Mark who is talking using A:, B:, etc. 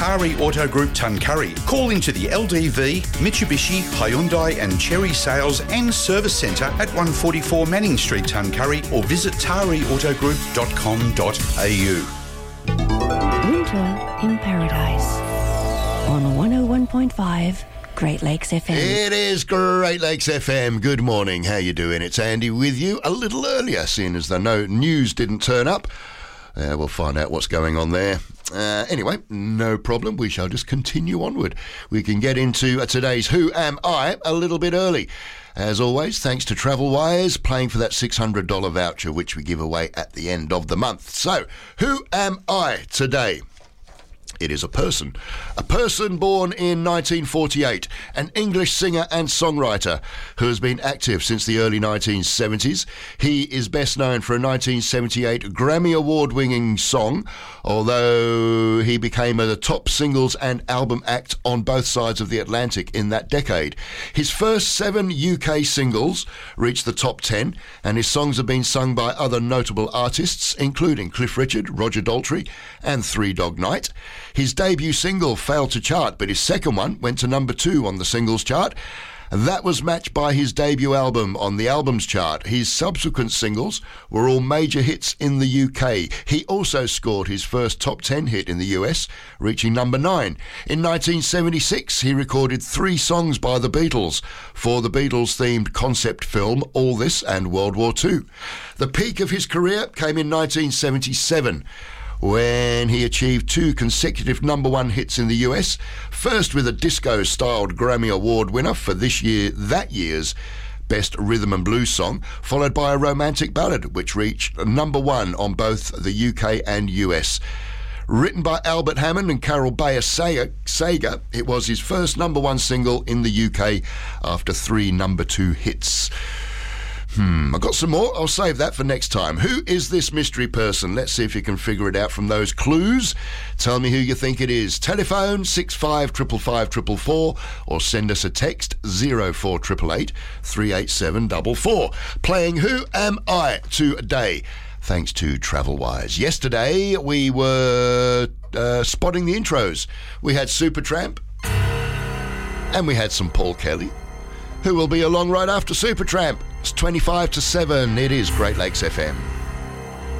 A: Tari Auto Group Tuncurry. Call into the LDV, Mitsubishi, Hyundai and Chery Sales and Service Centre at 144 Manning Street, Tuncurry, or visit tariautogroup.com.au.
B: Winter in Paradise on 101.5 Great Lakes FM.
C: It is Great Lakes FM. Good morning. How you doing? It's Andy with you a little earlier, seeing as though no news didn't turn up. We'll find out what's going on there. Anyway, no problem. We shall just continue onward. We can get into today's Who Am I a little bit early. As always, thanks to TravelWise, playing for that $600 voucher, which we give away at the end of the month. So, who am I today? It is a person born in 1948, an English singer and songwriter who has been active since the early 1970s. He is best known for a 1978 Grammy Award-winning song, although he became a top singles and album act on both sides of the Atlantic in that decade. His first 7 UK singles reached the top 10, and his songs have been sung by other notable artists, including Cliff Richard, Roger Daltrey, and Three Dog Night. His debut single failed to chart, but his second one went to number 2 on the singles chart. That was matched by his debut album on the albums chart. His subsequent singles were all major hits in the UK. He also scored his first top 10 hit in the US, reaching number 9. In 1976, he recorded 3 songs by the Beatles for the Beatles-themed concept film All This and World War II. The peak of his career came in 1977, when he achieved 2 consecutive number 1 hits in the US, first with a disco-styled Grammy Award winner for that year's Best Rhythm and Blues song, followed by a romantic ballad, which reached number 1 on both the UK and US. Written by Albert Hammond and Carol Bayer Sager, it was his first number 1 single in the UK after 3 number 2 hits. I've got some more. I'll save that for next time. Who is this mystery person? Let's see if you can figure it out from those clues. Tell me who you think it is. Telephone 655554 or send us a text 04888 387 44. Playing Who Am I today? Thanks to TravelWise. Yesterday we were spotting the intros. We had Supertramp and we had some Paul Kelly, who will be along right after Supertramp. It's 25 to 7. It is Great Lakes FM.